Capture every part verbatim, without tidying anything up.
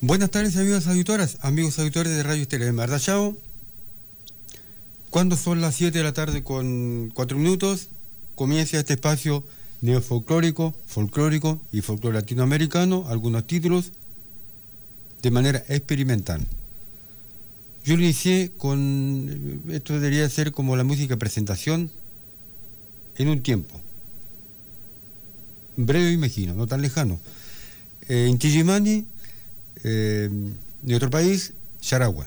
Buenas tardes, amigos auditoras, amigos auditores de Radio Estéreo de Mardachao. Cuando son las siete de la tarde con cuatro minutos, comienza este espacio neofolclórico, folclórico y folclore latinoamericano, algunos títulos de manera experimental. Yo lo inicié con, esto debería ser como la música presentación en un tiempo breve, imagino, no tan lejano. Eh, Inti Illimani, eh, de otro país, Charagua.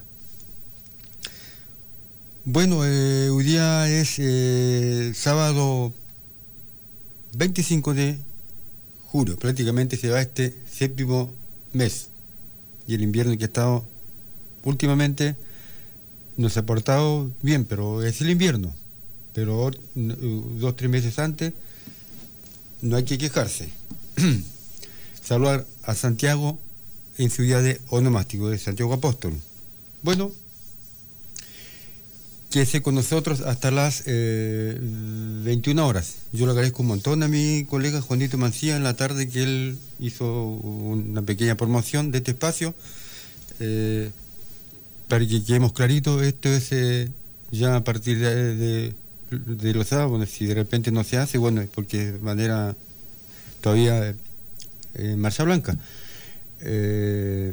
Bueno, eh, hoy día es eh, sábado veinticinco de julio, prácticamente se va este séptimo mes, y el invierno que ha estado últimamente nos ha portado bien, pero es el invierno, pero dos, tres meses antes no hay que quejarse. Saludar a Santiago en su día de onomástico, de Santiago Apóstol. Bueno, que esté con nosotros hasta las eh, veintiuna horas. Yo le agradezco un montón a mi colega Juanito Mancía en la tarde que él hizo una pequeña promoción de este espacio. Eh, para que quedemos clarito, esto es eh, ya a partir de, de, de los sábados. Bueno, si de repente no se hace, bueno, es porque de manera todavía eh, en marcha blanca. Eh,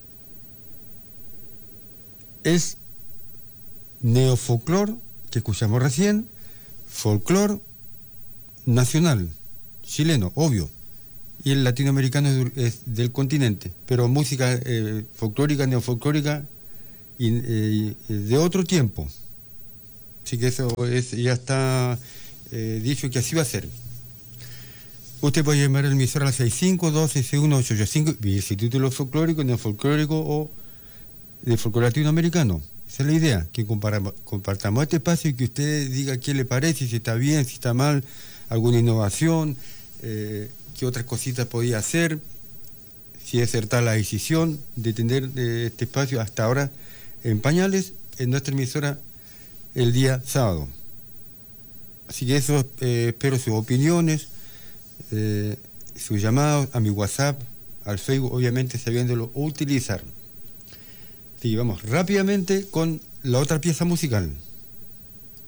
es neofolclor, que escuchamos recién, folclor nacional, chileno, obvio, y el latinoamericano es, es del continente, pero música eh, folclórica, neofolclórica y, eh, de otro tiempo. Así que eso es, ya está eh, dicho que así va a ser. Usted puede llamar al emisor a la seis cinco dos seis uno ocho ocho cinco y ese título folclórico, neofolclórico o de folclore latinoamericano. Esa es la idea, que compartamos este espacio y que usted diga qué le parece, si está bien, si está mal, alguna innovación, eh, qué otras cositas podía hacer, si es acertada la decisión de tener eh, este espacio hasta ahora en pañales en nuestra emisora el día sábado. Así que eso, eh, espero sus opiniones, eh, sus llamados a mi WhatsApp, al Facebook, obviamente sabiéndolo utilizar. Sí, vamos rápidamente con la otra pieza musical.